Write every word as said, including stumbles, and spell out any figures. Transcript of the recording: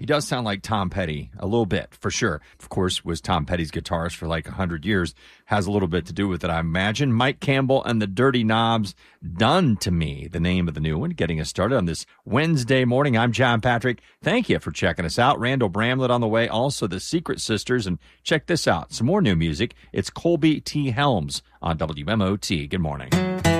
does sound like Tom Petty a little bit, for sure. Of course, was Tom Petty's guitarist for like one hundred years. Has a little bit to do with it, I imagine. Mike Campbell and the Dirty Knobs, Done to Me, the name of the new one, getting us started on this Wednesday morning. I'm John Patrick. Thank you for checking us out. Randall Bramlett on the way, also the Secret Sisters. And check this out, some more new music. It's Colby T. Helms on W M O T. Good morning.